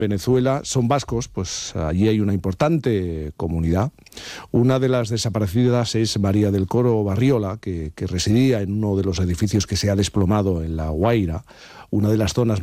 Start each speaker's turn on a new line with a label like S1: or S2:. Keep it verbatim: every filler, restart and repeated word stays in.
S1: Venezuela son vascos, pues allí hay una importante comunidad. Una de las desaparecidas es María del Coro Barriola, que, que residía en uno de los edificios que se ha desplomado en La Guaira, una de las zonas